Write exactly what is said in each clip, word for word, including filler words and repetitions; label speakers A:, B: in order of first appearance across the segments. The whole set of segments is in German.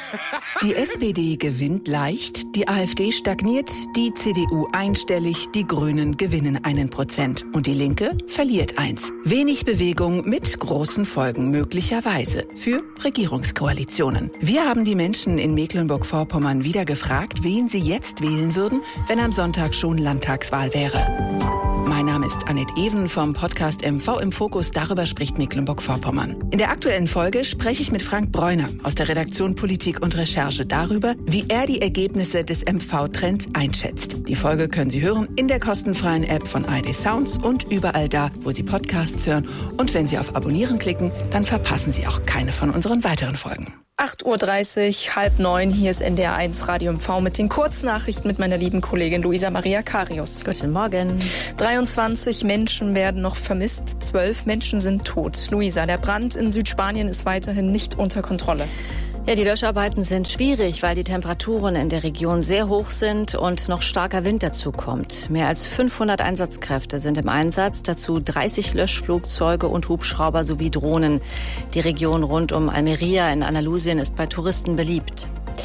A: Die S P D gewinnt leicht, die AfD stagniert, die C D U einstellig, die Grünen gewinnen einen Prozent und die Linke verliert eins. Wenig Bewegung mit großen Folgen möglicherweise für Regierungskoalitionen. Wir haben die Menschen in Mecklenburg-Vorpommern wieder gefragt, wen sie jetzt wählen würden, wenn am Sonntag schon Landtagswahl wäre. Mein Name ist Annette Even vom Podcast M V im Fokus. Darüber spricht Mecklenburg-Vorpommern. In der aktuellen Folge spreche ich mit Frank Bräuner aus der Redaktion Politik und Recherche darüber, wie er die Ergebnisse des M V-Trends einschätzt. Die Folge können Sie hören in der kostenfreien App von A R D Sounds und überall da, wo Sie Podcasts hören. Und wenn Sie auf Abonnieren klicken, dann verpassen Sie auch keine von unseren weiteren Folgen.
B: acht Uhr dreißig, halb neun, hier ist N D R eins Radio M V mit den Kurznachrichten mit meiner lieben Kollegin Luisa Maria Karius.
C: Guten Morgen.
B: dreiundzwanzig Menschen werden noch vermisst, zwölf Menschen sind tot. Luisa, der Brand in Südspanien ist weiterhin nicht unter Kontrolle.
C: Ja, die Löscharbeiten sind schwierig, weil die Temperaturen in der Region sehr hoch sind und noch starker Wind dazu kommt. Mehr als fünfhundert Einsatzkräfte sind im Einsatz, dazu dreißig Löschflugzeuge und Hubschrauber sowie Drohnen. Die Region rund um Almería in Andalusien ist bei Touristen beliebt.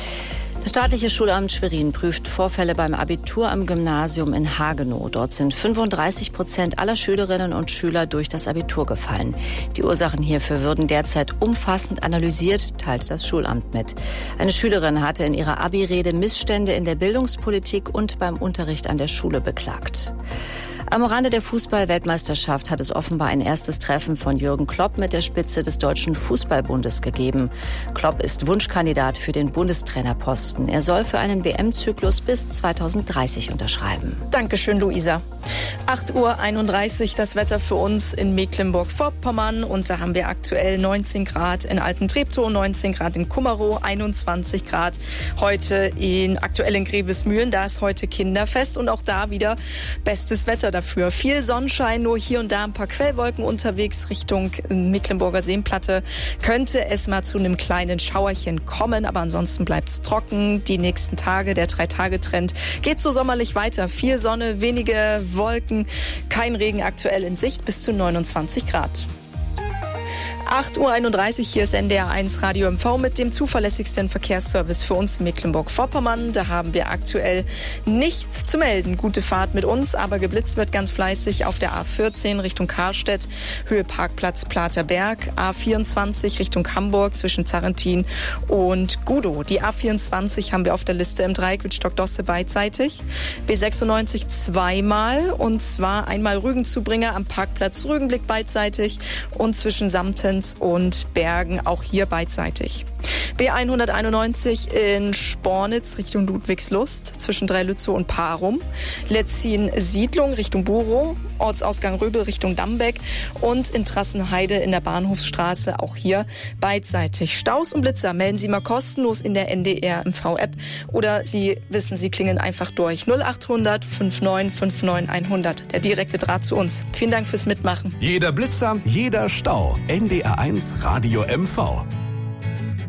C: Das staatliche Schulamt Schwerin prüft Vorfälle beim Abitur am Gymnasium in Hagenow. Dort sind fünfunddreißig Prozent aller Schülerinnen und Schüler durch das Abitur gefallen. Die Ursachen hierfür würden derzeit umfassend analysiert, teilt das Schulamt mit. Eine Schülerin hatte in ihrer Abi-Rede Missstände in der Bildungspolitik und beim Unterricht an der Schule beklagt. Am Rande der Fußball-Weltmeisterschaft hat es offenbar ein erstes Treffen von Jürgen Klopp mit der Spitze des Deutschen Fußballbundes gegeben. Klopp ist Wunschkandidat für den Bundestrainerposten. Er soll für einen W M-Zyklus bis zweitausenddreißig unterschreiben.
B: Dankeschön, Luisa. acht Uhr einunddreißig, das Wetter für uns in Mecklenburg-Vorpommern. Und da haben wir aktuell neunzehn Grad in Alten-Treptow, neunzehn Grad in Kummerow, einundzwanzig Grad heute in aktuell in Grevesmühlen. Da ist heute Kinderfest und auch da wieder bestes Wetter dafür. Viel Sonnenschein, nur hier und da ein paar Quellwolken unterwegs Richtung Mecklenburger Seenplatte. Könnte es mal zu einem kleinen Schauerchen kommen, aber ansonsten bleibt es trocken. Die nächsten Tage, der Drei-Tage-Trend geht so sommerlich weiter. Viel Sonne, wenige Wolken, kein Regen aktuell in Sicht, bis zu neunundzwanzig Grad. acht Uhr einunddreißig, hier ist N D R eins Radio M V mit dem zuverlässigsten Verkehrsservice für uns in Mecklenburg-Vorpommern. Da haben wir aktuell nichts zu melden. Gute Fahrt mit uns, aber geblitzt wird ganz fleißig auf der A vierzehn Richtung Karstedt, Höhe Parkplatz Platerberg, A vierundzwanzig Richtung Hamburg zwischen Zarrentin und Gudow. Die A vierundzwanzig haben wir auf der Liste im Dreieck mit Stockdosse beidseitig. B sechsundneunzig zweimal, und zwar einmal Rügenzubringer am Parkplatz Rügenblick beidseitig und zwischen Samten und Bergen auch hier beidseitig. B hunderteinundneunzig in Spornitz Richtung Ludwigslust zwischen Dreilützow und Parum. Letzin Siedlung Richtung Burow, Ortsausgang Röbel Richtung Dambeck und in Trassenheide in der Bahnhofsstraße auch hier beidseitig. Staus und Blitzer melden Sie mal kostenlos in der N D R M V-App oder Sie wissen, Sie klingeln einfach durch. null achthundert neunundfünfzig neunundfünfzig hundert, der direkte Draht zu uns. Vielen Dank fürs Mitmachen.
D: Jeder Blitzer, jeder Stau. N D R eins Radio M V.